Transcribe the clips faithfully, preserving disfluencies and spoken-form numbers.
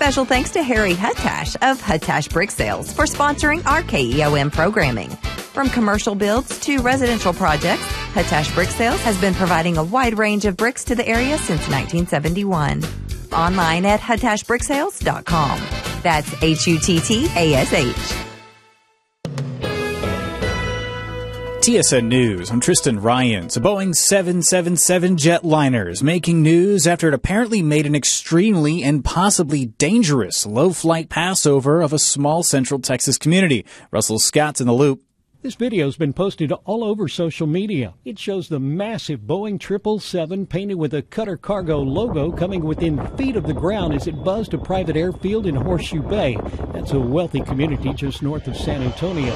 Special thanks to Harry Huttash of Huttash Brick Sales for sponsoring our K E O M programming. From commercial builds to residential projects, Huttash Brick Sales has been providing a wide range of bricks to the area since nineteen seventy-one. Online at huttash brick sales dot com. That's H U T T A S H. T S N News, I'm Tristan Ryans. A Boeing seven seventy-seven jetliner is making news after it apparently made an extremely and possibly dangerous low-flight passover of a small central Texas community. Russell Scott's in the loop. This video has been posted all over social media. It shows the massive Boeing triple seven painted with a Qatar Cargo logo coming within feet of the ground as it buzzed a private airfield in Horseshoe Bay. That's a wealthy community just north of San Antonio.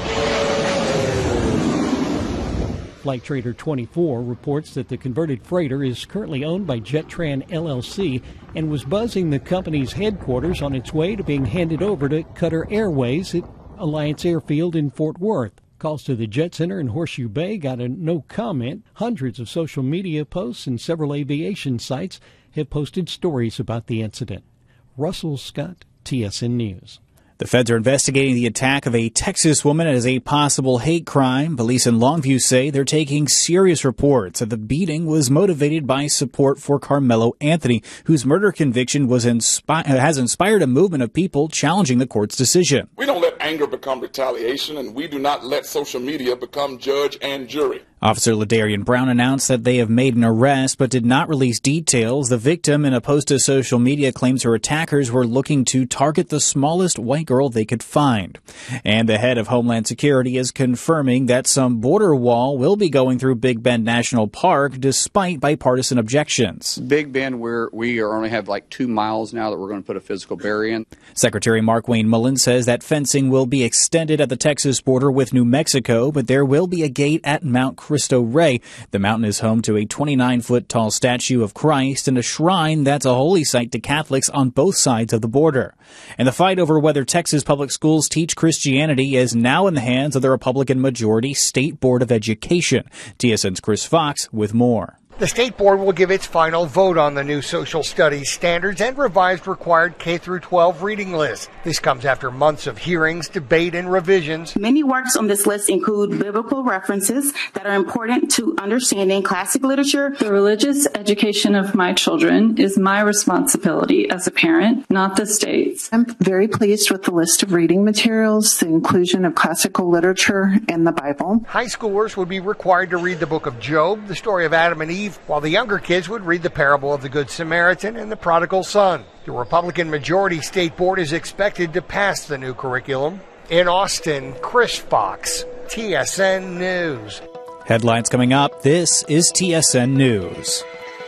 Flight Trader twenty-four reports that the converted freighter is currently owned by Jetran L L C and was buzzing the company's headquarters on its way to being handed over to Qatar Airways at Alliance Airfield in Fort Worth. Calls to the Jet Center in Horseshoe Bay got a no comment. Hundreds of social media posts and several aviation sites have posted stories about the incident. Russell Scott, T S N News. The feds are investigating the attack of a Texas woman as a possible hate crime. Police in Longview say they're taking serious reports that the beating was motivated by support for Carmelo Anthony, whose murder conviction was inspi- has inspired a movement of people challenging the court's decision. We don't let anger become retaliation, and we do not let social media become judge and jury. Officer Ladarian Brown announced that they have made an arrest but did not release details. The victim, in a post to social media, claims her attackers were looking to target the smallest white girl they could find. And the head of Homeland Security is confirming that some border wall will be going through Big Bend National Park despite bipartisan objections. Big Bend, we're, we are only have like two miles now that we're going to put a physical barrier in. Secretary Mark Wayne Mullen says that fencing will be extended at the Texas border with New Mexico, but there will be a gate at Mount Cristo Rey. The mountain is home to a twenty-nine foot tall statue of Christ and a shrine that's a holy site to Catholics on both sides of the border. And the fight over whether Texas public schools teach Christianity is now in the hands of the Republican-majority State Board of Education. T S N's Chris Fox with more. The State Board will give its final vote on the new social studies standards and revised required K through twelve reading list. This comes after months of hearings, debate, and revisions. Many works on this list include biblical references that are important to understanding classic literature. The religious education of my children is my responsibility as a parent, not the state's. I'm very pleased with the list of reading materials, the inclusion of classical literature, and the Bible. High schoolers would be required to read the book of Job, the story of Adam and Eve, while the younger kids would read the parable of the Good Samaritan and the prodigal son. The Republican majority State Board is expected to pass the new curriculum. In Austin, Chris Fox, T S N News. Headlines coming up. This is T S N News.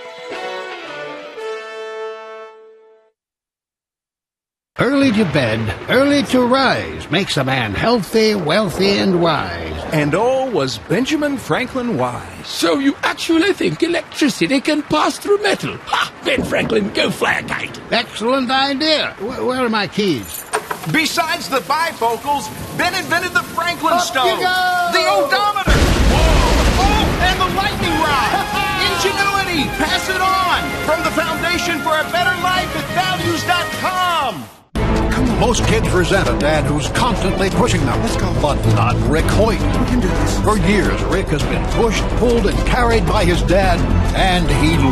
Early to bed, early to rise makes a man healthy, wealthy, and wise. And all was Benjamin Franklin wise. So you actually think electricity can pass through metal? Ha! Ben Franklin, go fly a kite. Excellent idea. Where, where are my keys? Besides the bifocals, Ben invented the Franklin Up stove, you go! the odometer, whoa, oh, and the lightning rod. Ingenuity, pass it on. From the Foundation for a Better Life at values dot com. Most kids resent a dad who's constantly pushing them. Let's go. But not Rick Hoyt. We can do this. For years, Rick has been pushed, pulled, and carried by his dad, and he